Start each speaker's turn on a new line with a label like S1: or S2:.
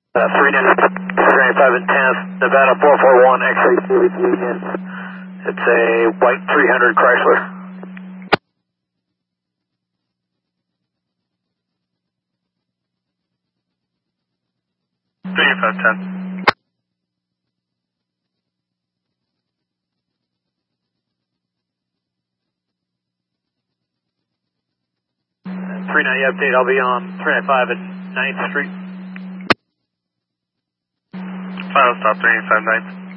S1: 395 and 10th, Nevada 441, X-ray Civic Union. It's a white 300 Chrysler.
S2: Five 10.
S1: And 390 update, I'll be on 395 at 9th Street.
S2: Final stop 395 9th.